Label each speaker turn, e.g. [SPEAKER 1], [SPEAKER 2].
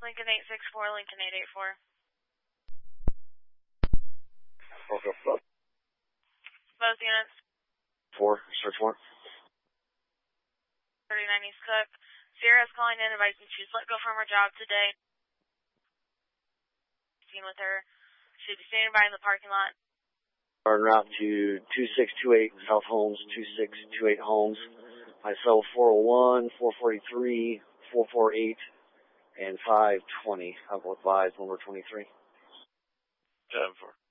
[SPEAKER 1] Lincoln 864, Lincoln 884. Both units.
[SPEAKER 2] 4, search warrant.
[SPEAKER 1] 39 East Cook. Sierra's calling in advising she's let go from her job today. Seen with her. She'll be standing by in the parking lot.
[SPEAKER 2] En route to 2628 South Holmes, 2628 Holmes. My cell 401, 443, 448, and 520. I will advise number 23.
[SPEAKER 3] 10-4.